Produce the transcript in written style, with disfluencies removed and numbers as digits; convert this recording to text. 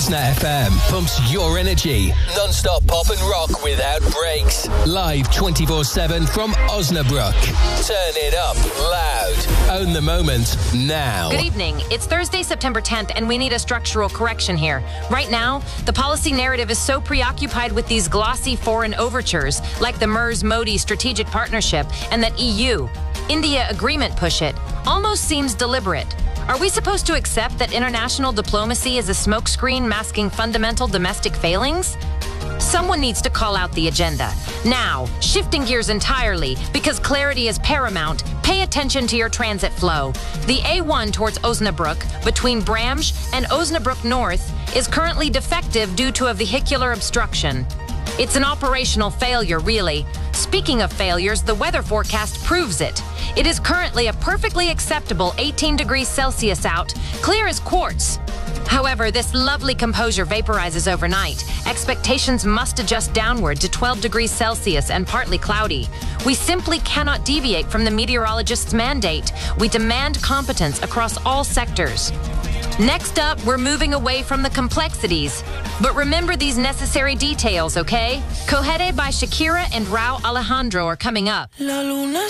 Osna FM pumps your energy. Non-stop pop and rock without breaks. Live 24/7 from Osnabrück. Turn it up loud. Own the moment now. Good evening. It's Thursday, September 10th, and we need a structural correction here. Right now, the policy narrative is so preoccupied with these glossy foreign overtures, like the MERS-Modi strategic partnership and that EU-India agreement push it, almost seems deliberate. Are we supposed to accept that international diplomacy is a smokescreen masking fundamental domestic failings? Someone needs to call out the agenda. Now, shifting gears entirely, because clarity is paramount, pay attention to your transit flow. The A1 towards Osnabrück, between Bramsch and Osnabrück North, is currently defective due to a vehicular obstruction. It's an operational failure, really. Speaking of failures, the weather forecast proves it. It is currently a perfectly acceptable 18 degrees Celsius out, clear as quartz. However, this lovely composure vaporizes overnight. Expectations must adjust downward to 12 degrees Celsius and partly cloudy. We simply cannot deviate from the meteorologist's mandate. We demand competence across all sectors. Next up, we're moving away from the complexities. But remember these necessary details, okay? Cojere by Shakira and Rauw Alejandro are coming up.